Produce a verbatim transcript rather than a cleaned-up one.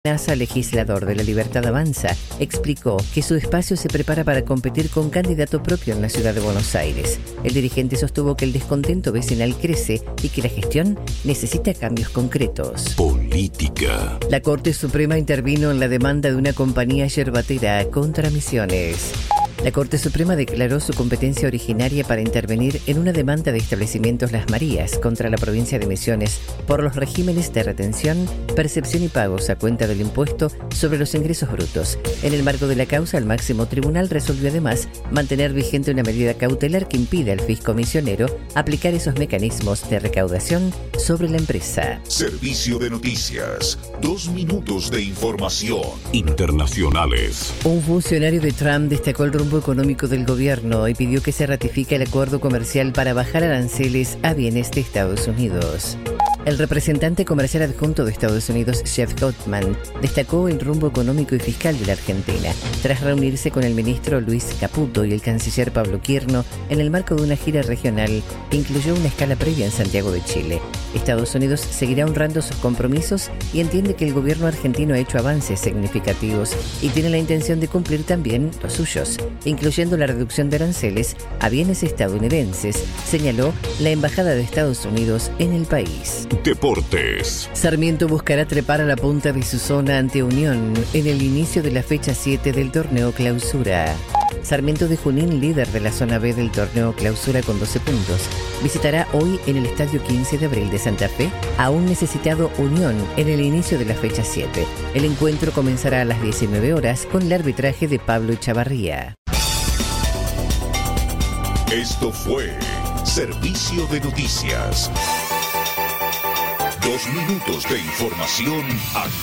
Nasa, legislador de La Libertad Avanza, explicó que su espacio se prepara para competir con candidato propio en la ciudad de Buenos Aires. El dirigente sostuvo que el descontento vecinal crece y que la gestión necesita cambios concretos. Política. La Corte Suprema intervino en la demanda de una compañía yerbatera contra Misiones. La Corte Suprema declaró su competencia originaria para intervenir en una demanda de establecimientos Las Marías contra la provincia de Misiones por los regímenes de retención, percepción y pagos a cuenta del impuesto sobre los ingresos brutos. En el marco de la causa, el máximo tribunal resolvió además mantener vigente una medida cautelar que impide al fisco misionero aplicar esos mecanismos de recaudación sobre la empresa. Servicio de noticias. Dos minutos de información. Internacionales. Un funcionario de Trump destacó el rumbo económico del gobierno y pidió que se ratifique el acuerdo comercial para bajar aranceles a bienes de Estados Unidos. El representante comercial adjunto de Estados Unidos, Jeff Goldman, destacó el rumbo económico y fiscal de la Argentina, tras reunirse con el ministro Luis Caputo y el canciller Pablo Quirno en el marco de una gira regional que incluyó una escala previa en Santiago de Chile. Estados Unidos seguirá honrando sus compromisos y entiende que el gobierno argentino ha hecho avances significativos y tiene la intención de cumplir también los suyos, incluyendo la reducción de aranceles a bienes estadounidenses, señaló la Embajada de Estados Unidos en el país. Deportes. Sarmiento buscará trepar a la punta de su zona ante Unión en el inicio de la fecha siete del torneo Clausura. Sarmiento de Junín, líder de la zona B del torneo Clausura con doce puntos, visitará hoy en el Estadio quince de abril de Santa Fe a un necesitado Unión en el inicio de la fecha siete. El encuentro comenzará a las diecinueve horas con el arbitraje de Pablo Echavarría. Esto fue Servicio de Noticias. Dos minutos de información aquí.